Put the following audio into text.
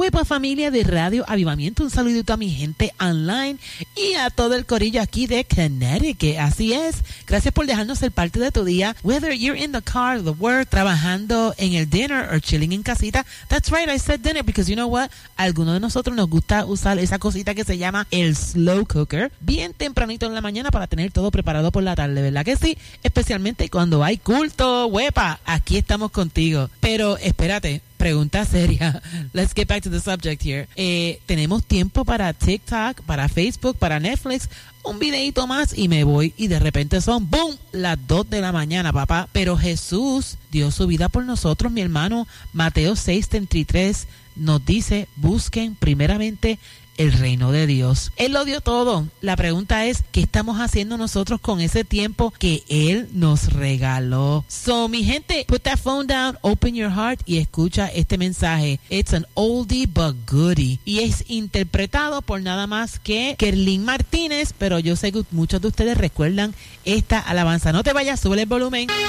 Huepa familia de Radio Avivamiento, un saludito a mi gente online y a todo el corillo aquí de Connecticut. Así es, gracias por dejarnos ser parte de tu día, whether you're in the car, the work, trabajando en el dinner or chilling en casita. That's right, I said dinner because you know what, a algunos de nosotros nos gusta usar esa cosita que se llama el slow cooker bien tempranito en la mañana para tener todo preparado por la tarde, ¿verdad que sí? Especialmente cuando hay culto. Huepa, aquí estamos contigo. Pero espérate, pregunta seria. Let's get back to the subject here. Tenemos tiempo para TikTok, para Facebook, para Netflix. Un videito más y me voy. Y de repente son, ¡boom!, las 2 de la mañana, papá. Pero Jesús dio su vida por nosotros, mi hermano. Mateo 6:33 nos dice, busquen primeramente el reino de Dios. Él lo dio todo. La pregunta es, ¿qué estamos haciendo nosotros con ese tiempo que Él nos regaló? So, mi gente, put that phone down, open your heart y escucha este mensaje. It's an oldie but goodie. Y es interpretado por nada más que Kerlin Martínez, pero yo sé que muchos de ustedes recuerdan esta alabanza. No te vayas, sube el volumen.